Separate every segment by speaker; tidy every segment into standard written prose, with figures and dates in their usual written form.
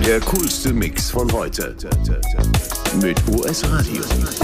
Speaker 1: Der coolste Mix von heute. Mit US Radio.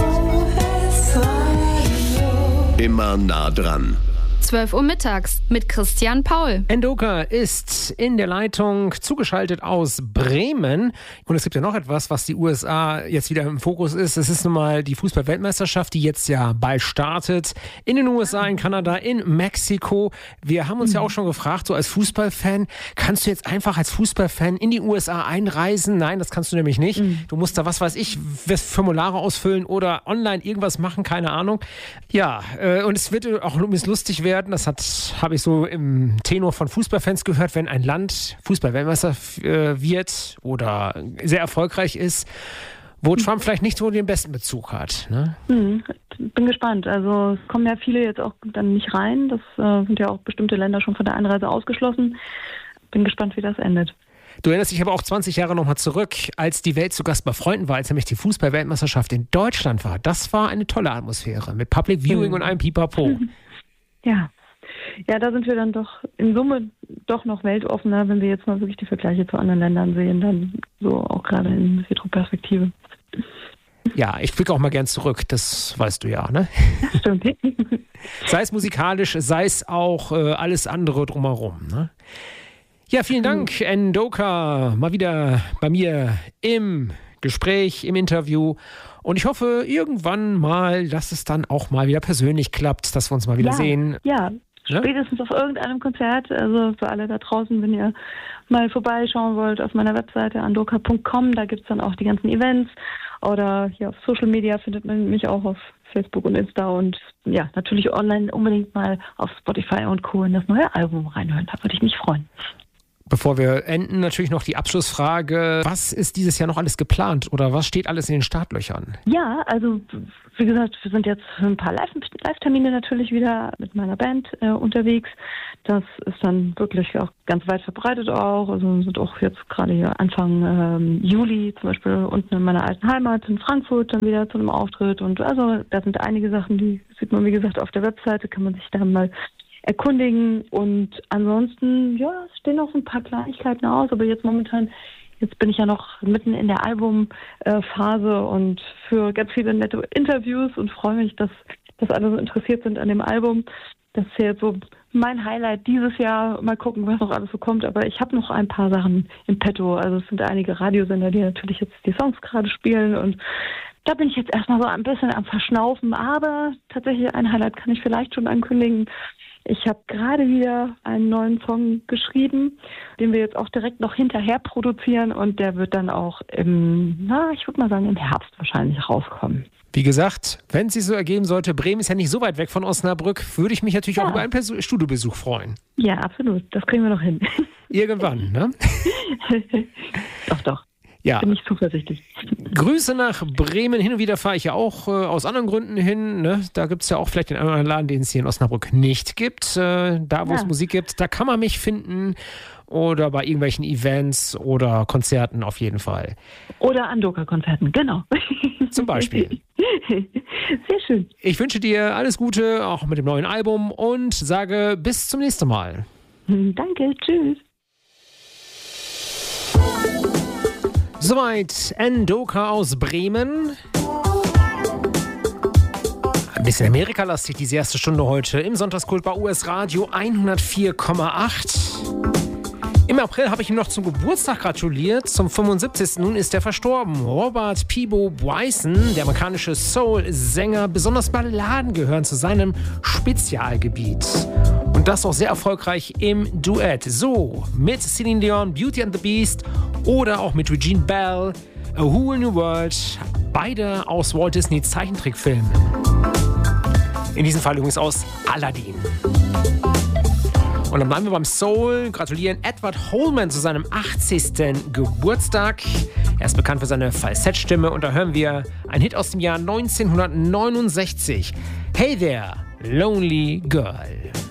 Speaker 1: Immer nah dran.
Speaker 2: 12 Uhr mittags mit Christian Paul.
Speaker 3: N'Doka ist in der Leitung zugeschaltet aus Bremen. Und es gibt ja noch etwas, was die USA jetzt wieder im Fokus ist. Es ist nun mal die Fußball-Weltmeisterschaft, die jetzt ja bald startet. In den USA, in Kanada, in Mexiko. Wir haben uns ja auch schon gefragt, so als Fußballfan, kannst du jetzt einfach als Fußballfan in die USA einreisen? Nein, das kannst du nämlich nicht. Du musst da, was weiß ich, Formulare ausfüllen oder online irgendwas machen, keine Ahnung. Ja, und es wird auch lustig werden. Das habe ich so im Tenor von Fußballfans gehört, wenn ein Land Fußball-Weltmeister wird oder sehr erfolgreich ist, wo Trump vielleicht nicht so den besten Bezug hat. Ne?
Speaker 4: Bin gespannt. Also es kommen ja viele jetzt auch dann nicht rein. Das sind ja auch bestimmte Länder schon von der Einreise ausgeschlossen. Bin gespannt, wie das endet.
Speaker 3: Du erinnerst dich aber auch 20 Jahre nochmal zurück, als die Welt zu Gast bei Freunden war, als nämlich die Fußball-Weltmeisterschaft in Deutschland war. Das war eine tolle Atmosphäre mit Public Viewing und einem Pipapo.
Speaker 4: Ja, da sind wir dann doch in Summe doch noch weltoffener, wenn wir jetzt mal wirklich die Vergleiche zu anderen Ländern sehen, dann so auch gerade in Retroperspektive.
Speaker 3: Ja, ich blicke auch mal gern zurück, das weißt du ja, ne?
Speaker 4: Stimmt.
Speaker 3: Sei es musikalisch, sei es auch alles andere drumherum, ne? Ja, vielen Dank, N'Doka, mal wieder bei mir im Gespräch, im Interview. Und ich hoffe irgendwann mal, dass es dann auch mal wieder persönlich klappt, dass wir uns mal wieder sehen.
Speaker 4: Ja, spätestens auf irgendeinem Konzert. Also für alle da draußen, wenn ihr mal vorbeischauen wollt auf meiner Webseite andoka.com, da gibt es dann auch die ganzen Events. Oder hier auf Social Media findet man mich auch auf Facebook und Insta. Und ja, natürlich online unbedingt mal auf Spotify und Co. in das neue Album reinhören. Da würde ich mich freuen.
Speaker 3: Bevor wir enden, natürlich noch die Abschlussfrage. Was ist dieses Jahr noch alles geplant oder was steht alles in den Startlöchern?
Speaker 4: Ja, also wie gesagt, wir sind jetzt für ein paar Live-Termine natürlich wieder mit meiner Band unterwegs. Das ist dann wirklich auch ganz weit verbreitet auch. Also wir sind auch jetzt gerade hier Anfang Juli zum Beispiel unten in meiner alten Heimat in Frankfurt dann wieder zu einem Auftritt. Und also da sind einige Sachen, die sieht man wie gesagt auf der Webseite, kann man sich da mal erkundigen. Und ansonsten, ja, es stehen auch so ein paar Kleinigkeiten aus, aber jetzt momentan, jetzt bin ich ja noch mitten in der Albumphase und für ganz viele nette Interviews und freue mich, dass alle so interessiert sind an dem Album. Das ist jetzt so mein Highlight dieses Jahr. Mal gucken, was noch alles so kommt, aber ich habe noch ein paar Sachen im Petto. Also es sind einige Radiosender, die natürlich jetzt die Songs gerade spielen und da bin ich jetzt erstmal so ein bisschen am Verschnaufen, aber tatsächlich ein Highlight kann ich vielleicht schon ankündigen. Ich habe gerade wieder einen neuen Song geschrieben, den wir jetzt auch direkt noch hinterher produzieren und der wird dann auch ich würde mal sagen, im Herbst wahrscheinlich rauskommen.
Speaker 3: Wie gesagt, wenn es sich so ergeben sollte, Bremen ist ja nicht so weit weg von Osnabrück, würde ich mich natürlich auch über einen Studiobesuch freuen.
Speaker 4: Ja, absolut. Das kriegen wir noch hin.
Speaker 3: Irgendwann, ne?
Speaker 4: Doch.
Speaker 3: Ja.
Speaker 4: Bin ich zuversichtlich.
Speaker 3: Grüße nach Bremen. Hin und wieder fahre ich ja auch aus anderen Gründen hin. Ne? Da gibt es ja auch vielleicht den anderen Laden, den es hier in Osnabrück nicht gibt. Da, wo es Musik gibt, da kann man mich finden. Oder bei irgendwelchen Events oder Konzerten auf jeden Fall.
Speaker 4: Oder N'Doka-Konzerten, genau.
Speaker 3: Zum Beispiel.
Speaker 4: Sehr schön.
Speaker 3: Ich wünsche dir alles Gute, auch mit dem neuen Album und sage bis zum nächsten Mal.
Speaker 4: Danke, tschüss.
Speaker 3: Soweit N'Doka aus Bremen. Ein bisschen Amerika-lastig diese erste Stunde heute im Sonntagskult bei US Radio 104,8. Im April habe ich ihm noch zum Geburtstag gratuliert. Zum 75. Nun ist er verstorben. Robert Peabo Bryson, der amerikanische Soul-Sänger, besonders Balladen gehören zu seinem Spezialgebiet. Und das auch sehr erfolgreich im Duett. So mit Celine Dion, Beauty and the Beast oder auch mit Regine Bell, A Whole New World. Beide aus Walt Disney Zeichentrickfilmen. In diesem Fall übrigens aus Aladdin. Und dann bleiben wir beim Soul, gratulieren Edward Holman zu seinem 80. Geburtstag. Er ist bekannt für seine Falsettstimme und da hören wir einen Hit aus dem Jahr 1969. Hey there, lonely girl.